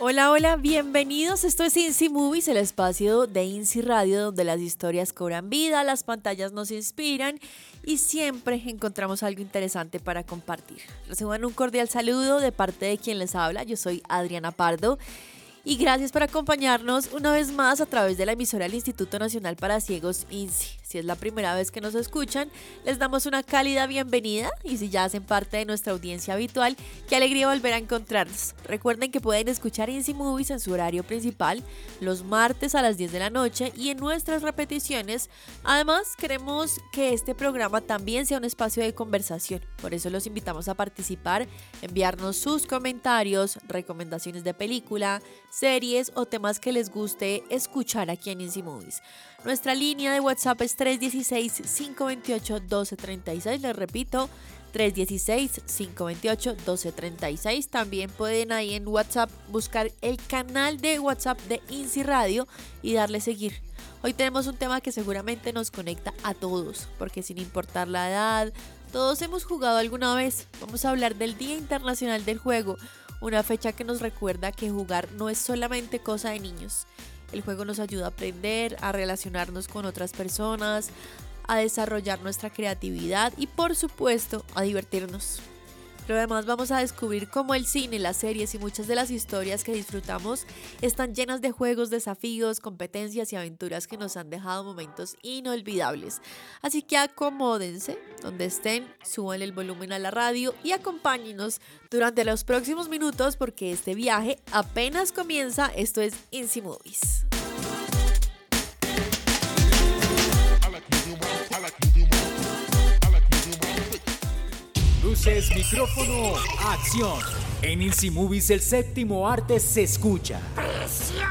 Hola, hola, bienvenidos. Esto es Insi Movies, el espacio de Insi Radio donde las historias cobran vida, las pantallas nos inspiran y siempre encontramos algo interesante para compartir. Reciban un cordial saludo de parte de quien les habla. Yo soy Adriana Pardo y gracias por acompañarnos una vez más a través de la emisora del Instituto Nacional para Ciegos INSI. Si es la primera vez que nos escuchan, les damos una cálida bienvenida y si ya hacen parte de nuestra audiencia habitual, qué alegría volver a encontrarnos. Recuerden que pueden escuchar Insi Movies en su horario principal los martes a las 10 de la noche y en nuestras repeticiones. Además, queremos que este programa también sea un espacio de conversación. Por eso los invitamos a participar, enviarnos sus comentarios, recomendaciones de película, series o temas que les guste escuchar aquí en Insi Movies. Nuestra línea de WhatsApp es 316-528-1236, les repito, 316-528-1236. También pueden ahí en WhatsApp buscar el canal de WhatsApp de Insi Radio y darle seguir. Hoy tenemos un tema que seguramente nos conecta a todos, porque sin importar la edad, todos hemos jugado alguna vez. Vamos a hablar del Día Internacional del Juego, una fecha que nos recuerda que jugar no es solamente cosa de niños. El juego nos ayuda a aprender, a relacionarnos con otras personas, a desarrollar nuestra creatividad y por supuesto a divertirnos. Pero además vamos a descubrir cómo el cine, las series y muchas de las historias que disfrutamos están llenas de juegos, desafíos, competencias y aventuras que nos han dejado momentos inolvidables. Así que acomódense donde estén, suban el volumen a la radio y acompáñenos durante los próximos minutos porque este viaje apenas comienza. Esto es Insi Movies. Luces, micrófono, acción. En Insi Movies el séptimo arte se escucha. ¡Presión!